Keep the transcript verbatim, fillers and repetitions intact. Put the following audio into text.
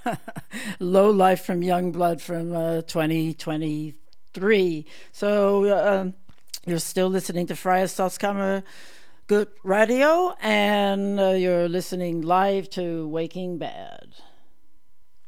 Low Life from Youngblood from uh, twenty twenty-three. So uh, you're still listening to Freie Staatskammer Good Radio, and uh, you're listening live to Waking Bad.